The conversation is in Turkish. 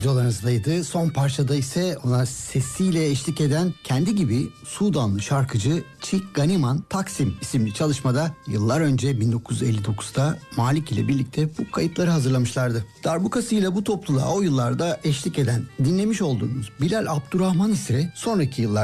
Radyolarınızdaydı. Son parçada ise ona sesiyle eşlik eden kendi gibi Sudanlı şarkıcı Çik Ganiman Taksim isimli çalışmada yıllar önce 1959'da Malik ile birlikte bu kayıtları hazırlamışlardı. Darbukasıyla bu topluluğa o yıllarda eşlik eden dinlemiş olduğunuz Bilal Abdurrahman ise sonraki yıllar